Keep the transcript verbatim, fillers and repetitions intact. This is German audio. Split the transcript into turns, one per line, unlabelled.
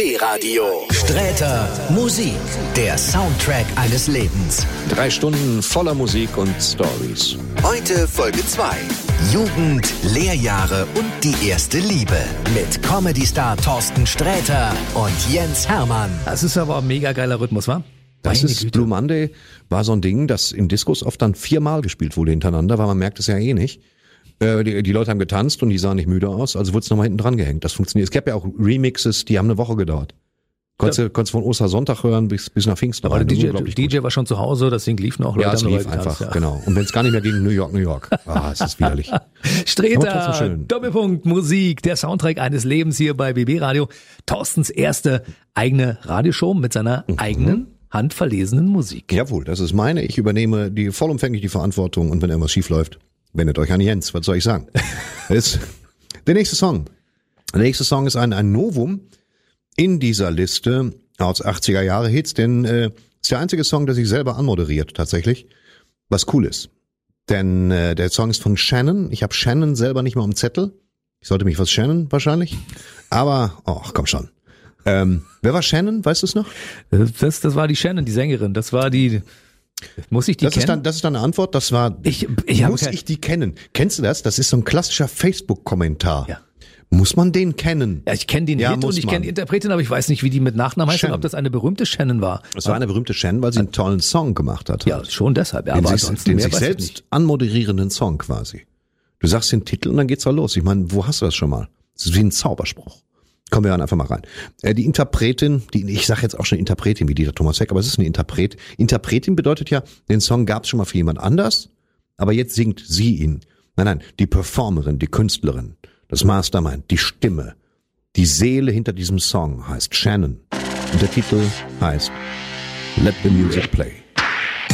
B-Radio. Sträter Musik, der Soundtrack eines Lebens.
Drei Stunden voller Musik und Stories.
Heute Folge zwei. Jugend, Lehrjahre und die erste Liebe. Mit Comedy-Star Thorsten Sträter und Jens Hermann.
Das ist aber ein mega geiler Rhythmus, wa?
Das
Meine
ist
Güte.
Blue Monday, war so ein Ding, das in Discos oft dann viermal gespielt wurde hintereinander, weil man merkt es ja eh nicht. Äh, die, die Leute haben getanzt und die sahen nicht müde aus, also wurde es nochmal hinten dran gehängt. Das funktioniert. Es gab ja auch Remixes, die haben eine Woche gedauert. Konntest du ja. konntest von Ostersonntag hören bis, bis nach Pfingsten
Aber
rein.
der D J,
Unglaublich
D J
gut.
war schon zu Hause, das Ding lief noch.
Ja,
Leute
es
haben
lief
dabei getanzt,
einfach,
ja.
genau. Und wenn es gar nicht mehr gegen New York, New York. Ah, es ist widerlich. Aber trotzdem
Streter,
schön.
Doppelpunkt, Musik, der Soundtrack eines Lebens hier bei B B Radio. Thorstens erste eigene Radioshow mit seiner mhm. eigenen, handverlesenen Musik.
Jawohl, das ist meine. Ich übernehme die vollumfänglich die Verantwortung und wenn irgendwas schief läuft, wendet euch an Jens. Was soll ich sagen? Das ist der nächste Song. Der nächste Song ist ein, ein Novum in dieser Liste aus achtziger Jahre Hits, denn äh, ist der einzige Song, der sich selber anmoderiert tatsächlich, was cool ist. Denn äh, der Song ist von Shannon. Ich habe Shannon selber nicht mal am Zettel. Ich sollte mich was Shannon wahrscheinlich. Aber, oh, komm schon. Ähm, wer war Shannon? Weißt du es noch?
Das, das war die Shannon, die Sängerin. Das war die... Muss ich die
das
kennen?
Ist dann, das ist dann eine Antwort. Das war,
ich, ich
muss ich die kennen? Kennst du das? Das ist so ein klassischer Facebook-Kommentar.
Ja.
Muss man den kennen?
Ja, ich kenne den
ja,
Hit und ich kenne die Interpretin, aber ich weiß nicht, wie die mit Nachnamen heißt
Shannon.
und ob das eine berühmte Shannon war.
Es war eine berühmte Shannon, weil sie einen tollen Song gemacht hat.
Ja, schon deshalb. Ja,
den
aber
sich,
ansonsten
den
mehr
sich
weiß ich
selbst
nicht.
anmoderierenden Song quasi. Du sagst den Titel und dann geht's auch los. Ich meine, wo hast du das schon mal? Das ist wie ein Zauberspruch. Kommen wir dann einfach mal rein. Äh, die Interpretin, die ich sage jetzt auch schon Interpretin wie Dieter Thomas Heck, aber es ist eine Interpret. Interpretin bedeutet ja, den Song gab's schon mal für jemand anders, aber jetzt singt sie ihn. Nein, nein, die Performerin, die Künstlerin, das Mastermind, die Stimme, die Seele hinter diesem Song heißt Shannon. Und der Titel heißt Let the Music Play.